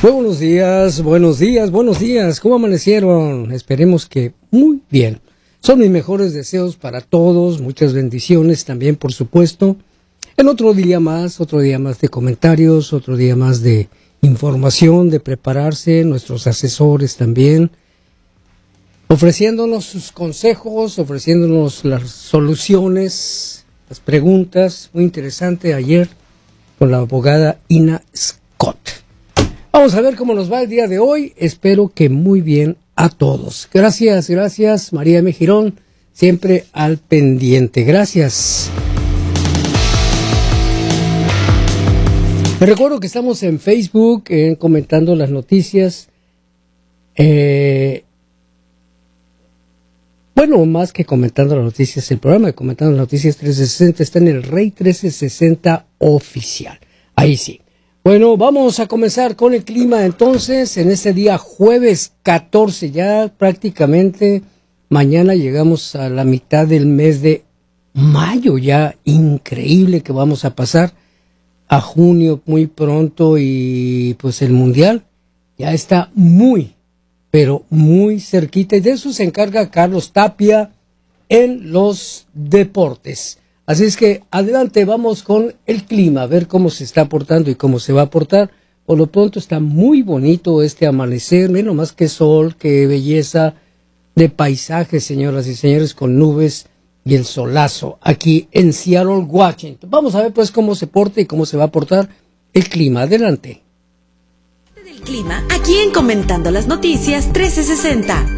Muy buenos días, buenos días, buenos días. ¿Cómo amanecieron? Esperemos que muy bien. Son mis mejores deseos para todos, muchas bendiciones también, por supuesto. En otro día más de comentarios, otro día más de información, de prepararse, nuestros asesores también, ofreciéndonos sus consejos, ofreciéndonos las soluciones, las preguntas. Muy interesante ayer con la abogada Ina Scott. Vamos a ver cómo nos va el día de hoy. Espero que muy bien a todos. Gracias, María M. Girón, siempre al pendiente. Gracias. Les recuerdo que estamos en Facebook, comentando las noticias. Bueno, más que comentando las noticias, el programa de Comentando las Noticias 1360 está en el Rey 1360 Oficial. Ahí sí. Bueno, vamos a comenzar con el clima entonces, en este día jueves 14, ya prácticamente mañana llegamos a la mitad del mes de mayo, ya increíble que vamos a pasar a junio muy pronto y pues el mundial ya está muy, pero muy cerquita y de eso se encarga Carlos Tapia en los deportes. Así es que adelante, vamos con el clima, a ver cómo se está portando y cómo se va a portar. Por lo pronto está muy bonito este amanecer, menos más que sol, que belleza de paisaje, señoras y señores, con nubes y el solazo aquí en Seattle, Washington. Vamos a ver pues cómo se porta y cómo se va a portar el clima. Adelante. Del clima, aquí en Comentando las Noticias 1360.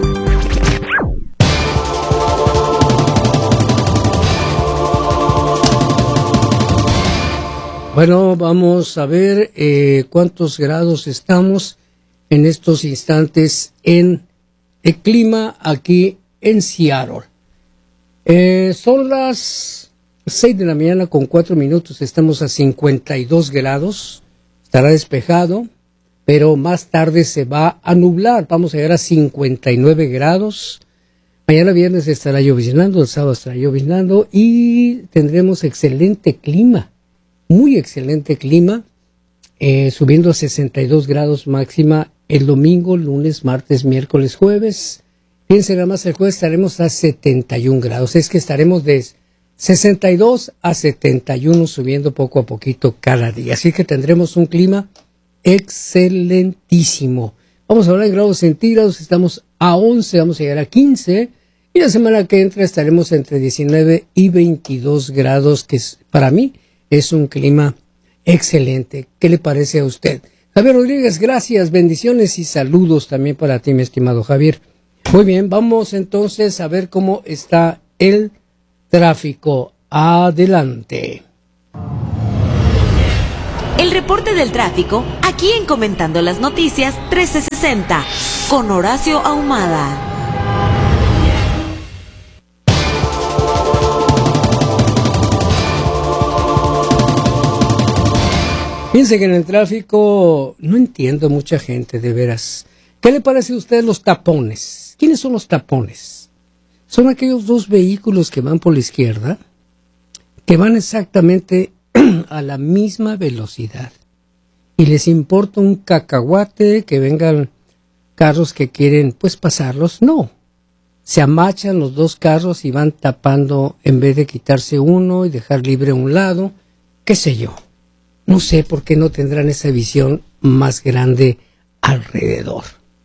Bueno, vamos a ver cuántos grados estamos en estos instantes en el clima aquí en Seattle. Son las 6 de la mañana con 4 minutos, estamos a 52 grados, estará despejado, pero más tarde se va a nublar, vamos a llegar a 59 grados. Mañana viernes estará lloviznando, el sábado estará lloviznando y tendremos excelente clima. Muy excelente clima, subiendo a 62 grados máxima el domingo, lunes, martes, miércoles, jueves. Fíjense nada más, el jueves estaremos a 71 grados. Es que estaremos de 62 a 71 subiendo poco a poquito cada día. Así que tendremos un clima excelentísimo. Vamos a hablar en grados centígrados, estamos a 11, vamos a llegar a 15. Y la semana que entra estaremos entre 19 y 22 grados, que es, para mí es un clima excelente. ¿Qué le parece a usted? Javier Rodríguez, gracias, bendiciones y saludos también para ti, mi estimado Javier. Muy bien, vamos entonces a ver cómo está el tráfico. Adelante. El reporte del tráfico, aquí en Comentando las Noticias 1360, con Horacio Ahumada. Fíjense que en el tráfico no entiendo mucha gente, de veras. ¿Qué le parece a usted los tapones? ¿Quiénes son los tapones? Son aquellos dos vehículos que van por la izquierda, que van exactamente a la misma velocidad. Y les importa un cacahuate que vengan carros que quieren pues pasarlos. No, se amachan los dos carros y van tapando en vez de quitarse uno y dejar libre un lado, qué sé yo. No sé por qué no tendrán esa visión más grande alrededor.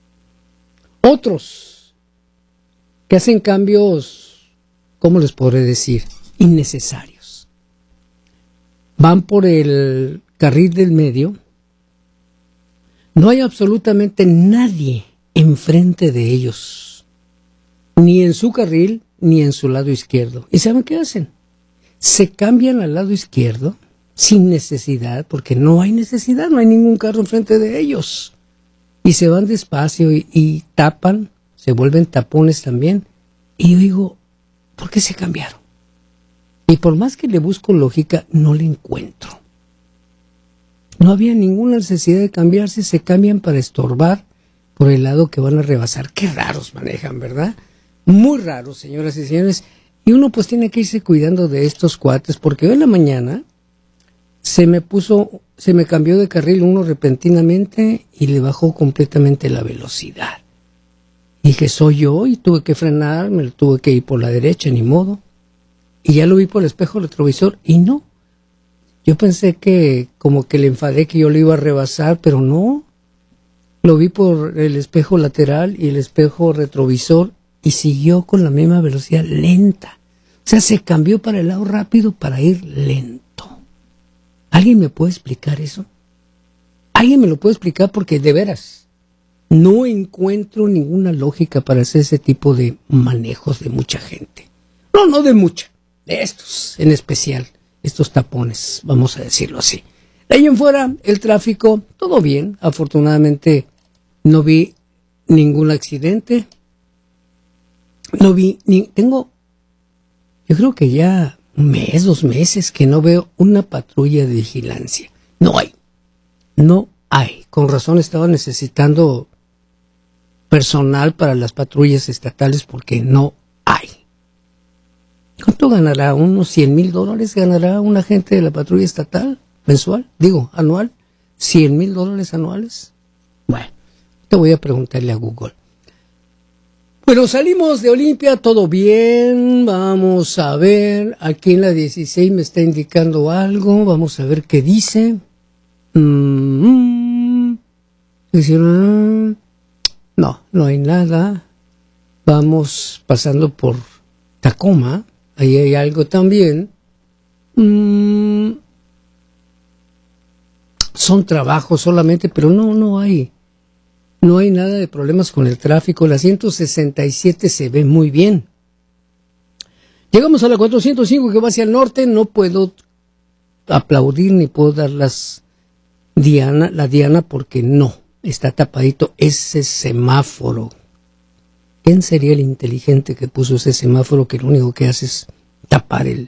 Otros que hacen cambios, ¿cómo les podré decir? Innecesarios. Van por el carril del medio. No hay absolutamente nadie enfrente de ellos. Ni en su carril, ni en su lado izquierdo. ¿Y saben qué hacen? Se cambian al lado izquierdo sin necesidad, porque no hay necesidad, no hay ningún carro enfrente de ellos. Y se van despacio y tapan, se vuelven tapones también. Y yo digo, ¿por qué se cambiaron? Y por más que le busco lógica, no le encuentro. No había ninguna necesidad de cambiarse, se cambian para estorbar por el lado que van a rebasar. Qué raros manejan, ¿verdad? Muy raros, señoras y señores. Y uno pues tiene que irse cuidando de estos cuates, porque hoy en la mañana se me cambió de carril uno repentinamente y le bajó completamente la velocidad. Dije, soy yo, y tuve que frenar, me tuve que ir por la derecha, ni modo. Y ya lo vi por el espejo retrovisor y no. Yo pensé que como que le enfadé que yo lo iba a rebasar, pero no. Lo vi por el espejo lateral y el espejo retrovisor y siguió con la misma velocidad lenta. O sea, se cambió para el lado rápido para ir lento. ¿Alguien me puede explicar eso? ¿Alguien me lo puede explicar? Porque de veras no encuentro ninguna lógica para hacer ese tipo de manejos de mucha gente. No de mucha, de estos en especial, estos tapones, vamos a decirlo así. De ahí en fuera, el tráfico, todo bien. Afortunadamente no vi ningún accidente. Yo creo que ya un mes, 2 meses que no veo una patrulla de vigilancia. No hay. Con razón estaba necesitando personal para las patrullas estatales porque no hay. ¿Cuánto ganará? ¿Unos $100,000 ganará un agente de la patrulla estatal mensual? Anual. $100,000 anuales. Bueno, te voy a preguntarle a Google. Bueno, salimos de Olimpia, todo bien. Vamos a ver, aquí en la 16 me está indicando algo. Vamos a ver qué dice. No hay nada. Vamos pasando por Tacoma. Ahí hay algo también. Son trabajos solamente, pero no hay nada de problemas con el tráfico. La 167 se ve muy bien. Llegamos a la 405 que va hacia el norte. No puedo aplaudir ni puedo dar la diana porque no. Está tapadito ese semáforo. ¿Quién sería el inteligente que puso ese semáforo que lo único que hace es tapar el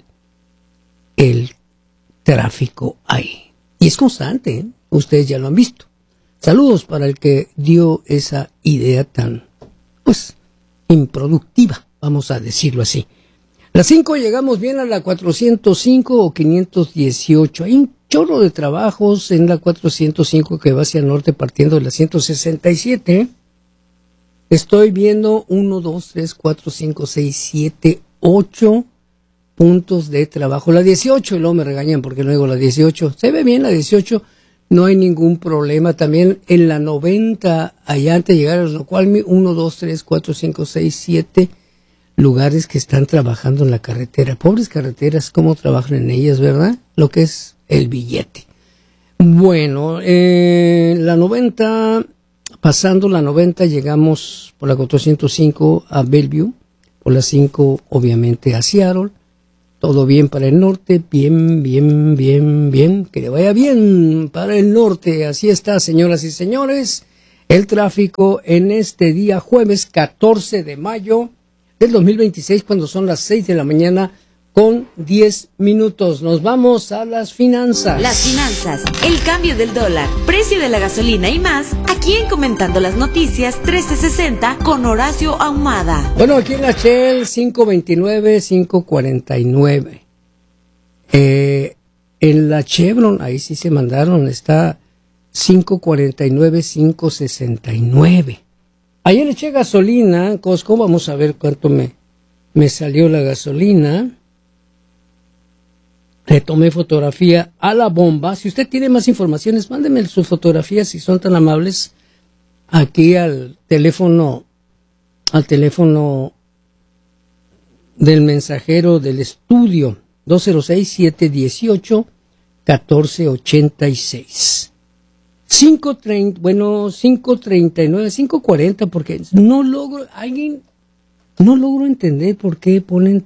tráfico ahí? Y es constante, ¿eh? Ustedes ya lo han visto. Saludos para el que dio esa idea tan, improductiva, vamos a decirlo así. Las 5 llegamos bien a la 405 o 518. Hay un chorro de trabajos en la 405 que va hacia el norte partiendo de la 167. Estoy viendo 1, 2, 3, 4, 5, 6, 7, 8 puntos de trabajo. La 18, y luego me regañan porque no digo la 18. Se ve bien la 18, no hay ningún problema. También en la 90, allá antes de llegar a lo cual 1, 2, 3, 4, 5, 6, 7 lugares que están trabajando en la carretera. Pobres carreteras, cómo trabajan en ellas, ¿verdad? Lo que es el billete. Bueno, la 90... Pasando la 90 llegamos por la 405 a Bellevue, por la 5 obviamente a Seattle, todo bien para el norte, bien, que le vaya bien para el norte, así está señoras y señores, el tráfico en este día jueves 14 de mayo del 2026 cuando son las 6 de la mañana con 10 minutos. Nos vamos a las finanzas. Las finanzas, el cambio del dólar, precio de la gasolina y más, aquí en Comentando las Noticias 1360 con Horacio Ahumada. Bueno, aquí en la Shell 529, 549. En la Chevron, ahí sí se mandaron, está 549, 569. Ayer le eché gasolina en Costco, vamos a ver cuánto me salió la gasolina. Le tomé fotografía a la bomba. Si usted tiene más informaciones, mándeme sus fotografías si son tan amables. Aquí al teléfono del mensajero del estudio 206-718-1486. 539, 540, porque no logro entender por qué ponen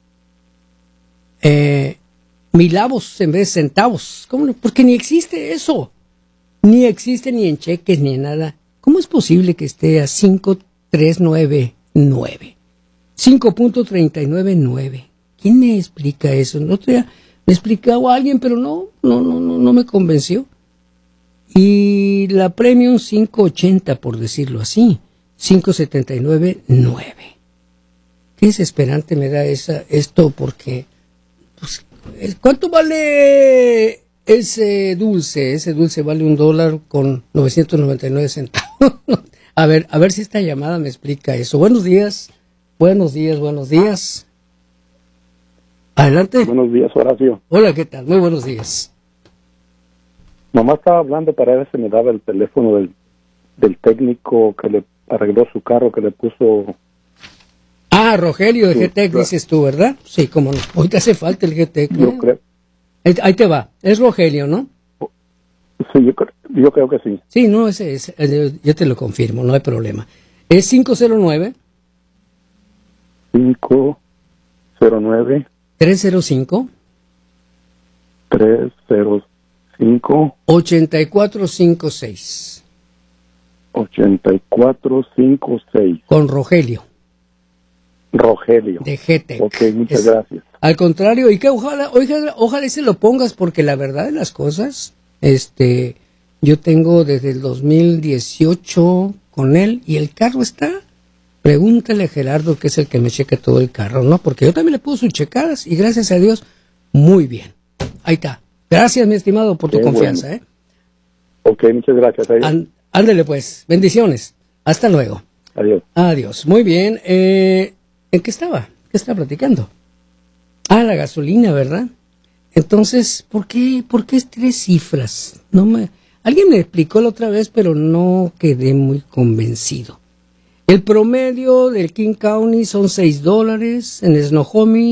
milavos en vez de centavos. ¿Cómo no? Porque ni existe eso. Ni existe ni en cheques ni en nada. ¿Cómo es posible que esté a 5.399? 5.399. ¿Quién me explica eso? El otro día me explicaba a alguien, pero no me convenció. Y la Premium 5.80, por decirlo así. 5.79.9. Qué desesperante me da esto porque... ¿cuánto vale ese dulce vale $1.999. A ver si esta llamada me explica eso. Buenos días. Adelante. Buenos días, Horacio. Hola, ¿qué tal? Muy buenos días. Mamá estaba hablando para ver si me daba el teléfono del técnico que le arregló su carro, que le puso... Rogelio de GTEC, dices tú, ¿verdad? Sí, como no. Hoy te hace falta el GTEC. Yo creo. Ahí te va. Es Rogelio, ¿no? Sí, yo creo que sí. Sí, no, ese es. Yo te lo confirmo, no hay problema. Es 509. 509. 305. 305. 8456. 8456. Con Rogelio. De GTEC. Ok, muchas gracias. Al contrario, y que ojalá se lo pongas, porque la verdad de las cosas, yo tengo desde el 2018 con él, y el carro está, pregúntale a Gerardo, que es el que me checa todo el carro, ¿no? Porque yo también le puse sus checadas, y gracias a Dios, muy bien. Ahí está. Gracias, mi estimado, por tu confianza, bueno. Ok, muchas gracias. Ándale pues, bendiciones. Hasta luego. Adiós. Muy bien. ¿En qué estaba? ¿Qué estaba platicando? La gasolina, ¿verdad? Entonces, ¿por qué es 3 cifras? Alguien me explicó la otra vez, pero no quedé muy convencido. El promedio del King County son $6, en Snohomish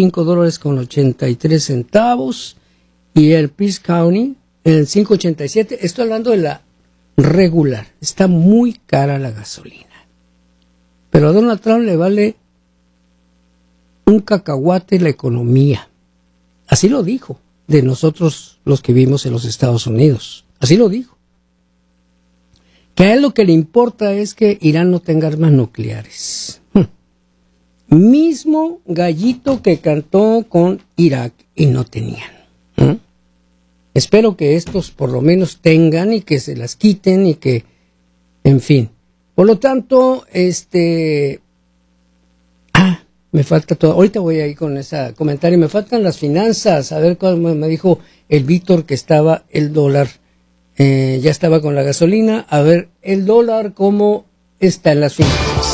$5.83, y el Pierce County en 5.87. Estoy hablando de la regular. Está muy cara la gasolina. Pero a Donald Trump le vale un cacahuate la economía. Así lo dijo de nosotros los que vivimos en los Estados Unidos. Así lo dijo. Que a él lo que le importa es que Irán no tenga armas nucleares. Mismo gallito que cantó con Irak y no tenían. Espero que estos por lo menos tengan y que se las quiten y que, en fin. Por lo tanto, me falta todo. Ahorita voy a ir con ese comentario. Me faltan las finanzas. A ver cómo me dijo el Víctor que estaba el dólar. Ya estaba con la gasolina. A ver, el dólar, ¿cómo está en las finanzas?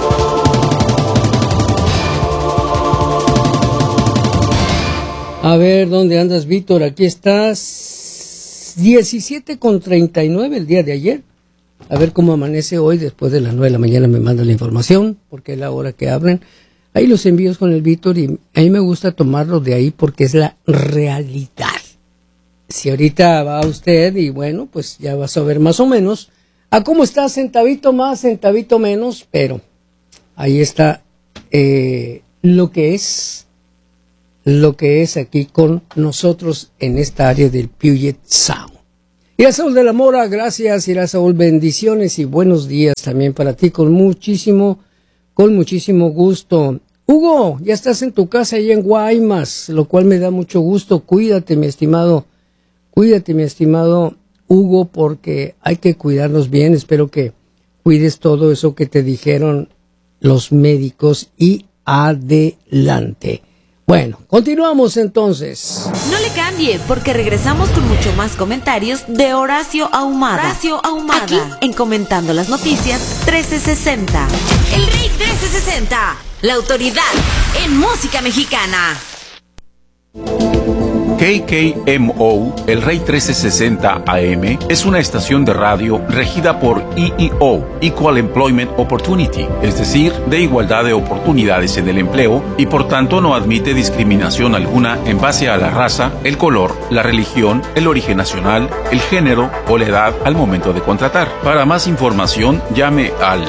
A ver, ¿dónde andas, Víctor? Aquí estás. 17.39 el día de ayer. A ver cómo amanece hoy. Después de las 9 de la mañana me manda la información, porque es la hora que abren. Ahí los envíos con el Víctor, y a mí me gusta tomarlo de ahí porque es la realidad. Si ahorita va usted y bueno, pues ya vas a ver más o menos a cómo está, centavito más, centavito menos, pero ahí está lo que es aquí con nosotros en esta área del Puget Sound. Irasaúl de la Mora, gracias, Irasaúl, bendiciones y buenos días también para ti, con muchísimo gusto. Hugo, ya estás en tu casa ahí en Guaymas, lo cual me da mucho gusto. Cuídate, mi estimado Hugo, porque hay que cuidarnos bien. Espero que cuides todo eso que te dijeron los médicos y adelante. Bueno, continuamos entonces. No le cambie, porque regresamos con mucho más comentarios de Horacio Ahumada. Aquí en Comentando las Noticias 1360. El Rey 1360, la autoridad en música mexicana. KKMO, el Rey 1360 AM, es una estación de radio regida por EEO, Equal Employment Opportunity, es decir, de igualdad de oportunidades en el empleo, y por tanto no admite discriminación alguna en base a la raza, el color, la religión, el origen nacional, el género o la edad al momento de contratar. Para más información, llame al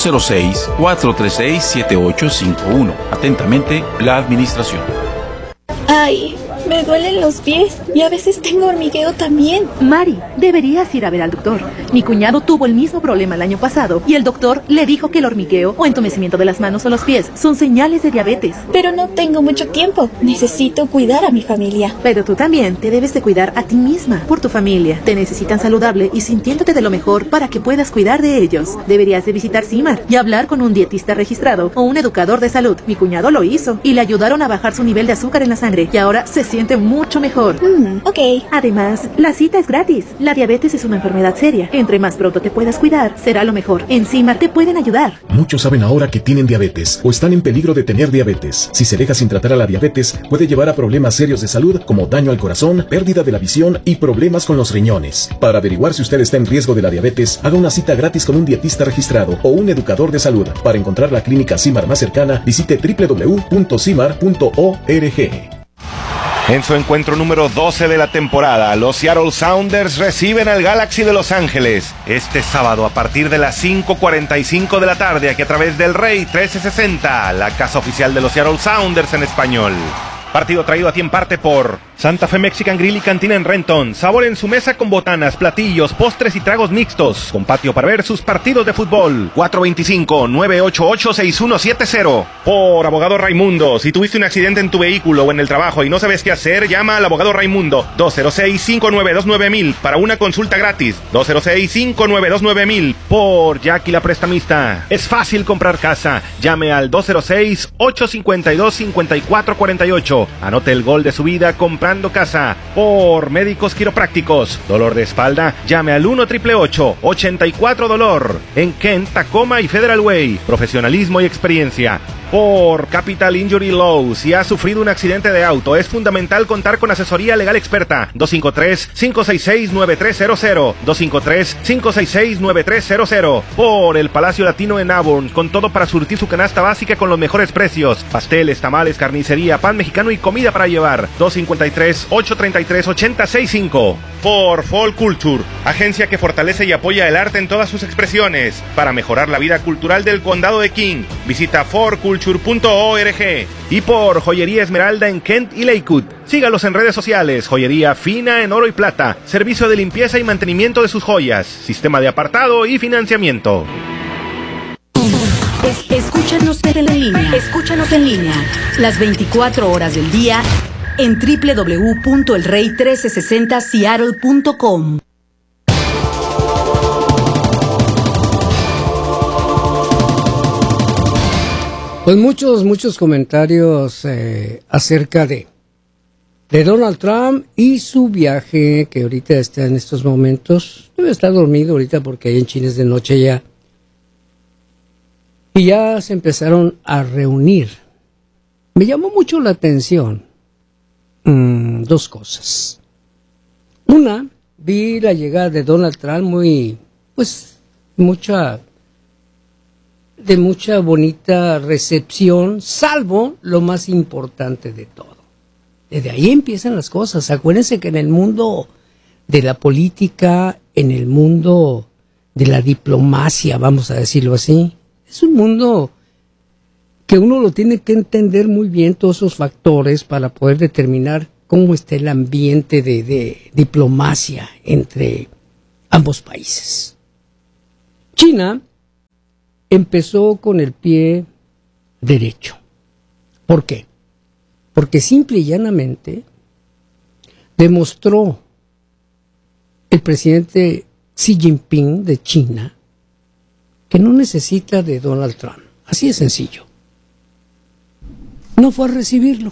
206-436-7851. Atentamente, la Administración. Ay, me duelen los pies y a veces tengo hormigueo también. Mari, deberías ir a ver al doctor. Mi cuñado tuvo el mismo problema el año pasado y el doctor le dijo que el hormigueo o entumecimiento de las manos o los pies son señales de diabetes. Pero no tengo mucho tiempo. Necesito cuidar a mi familia. Pero tú también te debes de cuidar a ti misma, por tu familia. Te necesitan saludable y sintiéndote de lo mejor para que puedas cuidar de ellos. Deberías de visitar CIMAR y hablar con un dietista registrado o un educador de salud. Mi cuñado lo hizo y le ayudaron a bajar su nivel de azúcar en la sangre y ahora se siente siente mucho mejor. Ok. Además, la cita es gratis. La diabetes es una enfermedad seria. Entre más pronto te puedas cuidar, será lo mejor. En CIMAR te pueden ayudar. Muchos saben ahora que tienen diabetes o están en peligro de tener diabetes. Si se deja sin tratar a la diabetes, puede llevar a problemas serios de salud como daño al corazón, pérdida de la visión y problemas con los riñones. Para averiguar si usted está en riesgo de la diabetes, haga una cita gratis con un dietista registrado o un educador de salud. Para encontrar la clínica CIMAR más cercana, visite www.cimar.org. En su encuentro número 12 de la temporada, los Seattle Sounders reciben al Galaxy de Los Ángeles este sábado a partir de las 5:45 de la tarde, aquí a través del Rey 1360, la casa oficial de los Seattle Sounders en español. Partido traído a ti en parte por Santa Fe Mexican Grill y Cantina en Renton. Sabor en su mesa con botanas, platillos, postres y tragos mixtos. Con patio para ver sus partidos de fútbol. 425-988-6170. Por Abogado Raimundo. Si tuviste un accidente en tu vehículo o en el trabajo y no sabes qué hacer, llama al Abogado Raimundo. 206-592-9000 para una consulta gratis. 206-592-9000. Por Jackie la Prestamista. Es fácil comprar casa. Llame al 206-852-5448. Anote el gol de su vida comprando casa. Por Médicos Quiroprácticos. Dolor de espalda, llame al 1-888-84-DOLOR. En Kent, Tacoma y Federal Way. Profesionalismo y experiencia. Por Capital Injury Law. Si ha sufrido un accidente de auto, es fundamental contar con asesoría legal experta. 253-566-9300. 253-566-9300. Por el Palacio Latino en Auburn, con todo para surtir su canasta básica con los mejores precios. Pasteles, tamales, carnicería, pan mexicano y comida para llevar. 253-833-8065. Por Folk Culture, agencia que fortalece y apoya el arte en todas sus expresiones. Para mejorar la vida cultural del condado de King, visita forculture.org. Y por Joyería Esmeralda en Kent y Lakewood. Sígalos en redes sociales. Joyería fina en oro y plata. Servicio de limpieza y mantenimiento de sus joyas. Sistema de apartado y financiamiento. Escúchanos en línea. Escúchanos en línea. Las 24 horas del día en www.elrey1360seattle.com. Pues muchos comentarios acerca de Donald Trump y su viaje, que ahorita está en estos momentos. Debe estar dormido ahorita porque ahí en China es de noche ya. Y ya se empezaron a reunir. Me llamó mucho la atención dos cosas. Una, vi la llegada de Donald Trump de mucha bonita recepción, salvo lo más importante de todo. Desde ahí empiezan las cosas. Acuérdense que en el mundo de la política, en el mundo de la diplomacia, vamos a decirlo así, es un mundo que uno lo tiene que entender muy bien, todos esos factores, para poder determinar cómo está el ambiente de diplomacia entre ambos países. China empezó con el pie derecho. ¿Por qué? Porque simple y llanamente demostró el presidente Xi Jinping de China que no necesita de Donald Trump. Así de sencillo. No fue a recibirlo.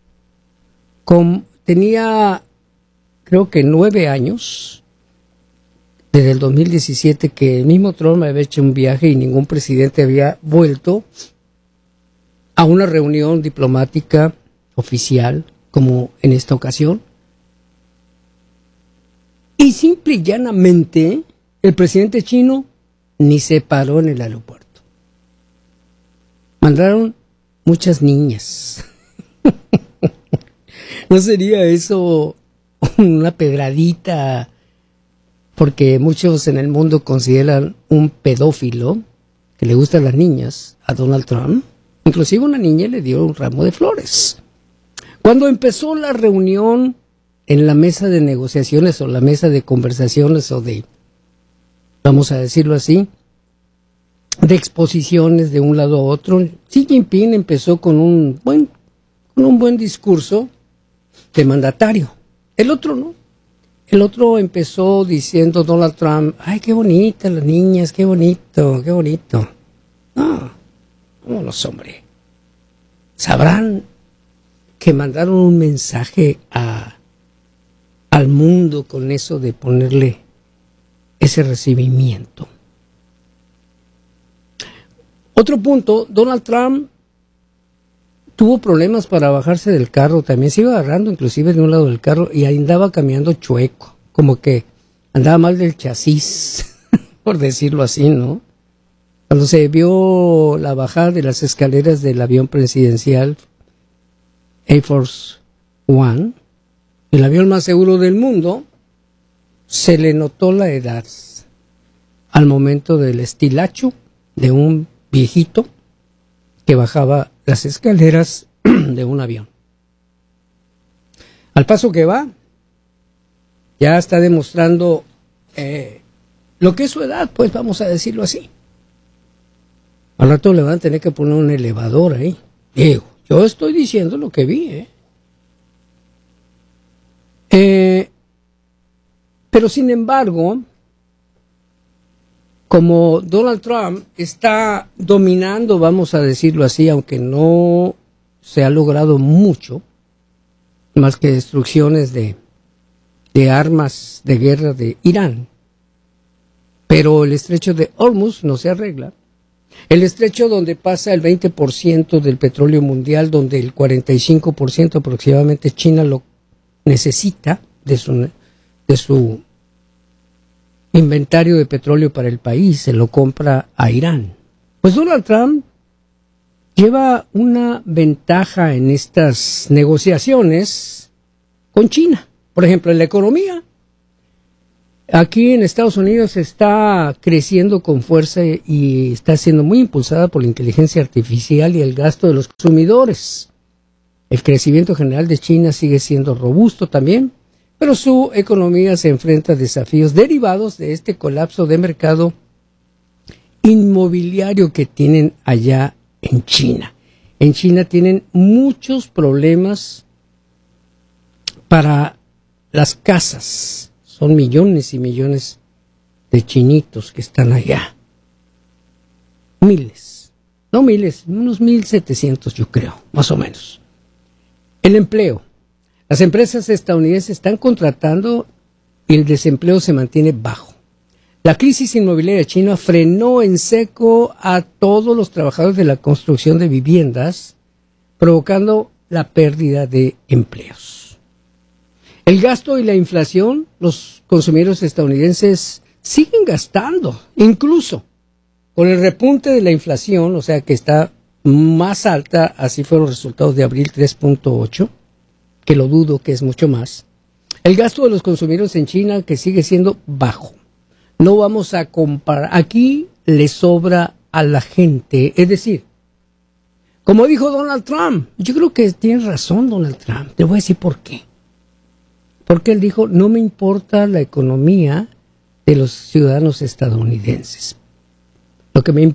Tenía, creo que 9 años, desde el 2017, que el mismo Trump había hecho un viaje y ningún presidente había vuelto a una reunión diplomática oficial, como en esta ocasión. Y simple y llanamente, el presidente chino ni se paró en el aeropuerto. Mandaron muchas niñas. ¿No sería eso una pedradita? Porque muchos en el mundo consideran un pedófilo que le gustan las niñas a Donald Trump. Inclusive una niña le dio un ramo de flores. Cuando empezó la reunión en la mesa de negociaciones o la mesa de conversaciones o de, vamos a decirlo así, de exposiciones de un lado a otro, Xi Jinping empezó con un buen discurso de mandatario. El otro no. El otro empezó diciendo Donald Trump, ay, qué bonitas las niñas, qué bonito, qué bonito. No, vámonos, hombre. Sabrán que mandaron un mensaje al mundo con eso de ponerle ese recibimiento. Otro punto, Donald Trump tuvo problemas para bajarse del carro, también se iba agarrando inclusive de un lado del carro y andaba caminando chueco, como que andaba mal del chasis, por decirlo así, ¿no? Cuando se vio la bajada de las escaleras del avión presidencial Air Force One, el avión más seguro del mundo, se le notó la edad al momento del estilacho de un viejito que bajaba las escaleras de un avión. Al paso que va, ya está demostrando lo que es su edad, pues vamos a decirlo así. Al rato le van a tener que poner un elevador ahí. Digo, yo estoy diciendo lo que vi, pero sin embargo, como Donald Trump está dominando, vamos a decirlo así, aunque no se ha logrado mucho, más que destrucciones de armas de guerra de Irán, pero el estrecho de Hormuz no se arregla. El estrecho donde pasa el 20% del petróleo mundial, donde el 45% aproximadamente China lo necesita de su inventario de petróleo para el país, se lo compra a Irán. Pues Donald Trump lleva una ventaja en estas negociaciones con China. Por ejemplo, en la economía. Aquí en Estados Unidos está creciendo con fuerza y está siendo muy impulsada por la inteligencia artificial y el gasto de los consumidores. El crecimiento general de China sigue siendo robusto también, pero su economía se enfrenta a desafíos derivados de este colapso de mercado inmobiliario que tienen allá en China. En China tienen muchos problemas para las casas. Son millones y millones de chinitos que están allá. Miles. No miles, unos 1,700 yo creo, más o menos. El empleo. Las empresas estadounidenses están contratando y el desempleo se mantiene bajo. La crisis inmobiliaria china frenó en seco a todos los trabajadores de la construcción de viviendas, provocando la pérdida de empleos. El gasto y la inflación, los consumidores estadounidenses siguen gastando, incluso con el repunte de la inflación, o sea que está más alta, así fueron los resultados de abril 3.8, que lo dudo que es mucho más. El gasto de los consumidores en China que sigue siendo bajo. No vamos a comparar, aquí le sobra a la gente, es decir, como dijo Donald Trump, yo creo que tiene razón Donald Trump, te voy a decir por qué. Porque él dijo, no me importa la economía de los ciudadanos estadounidenses. Lo que me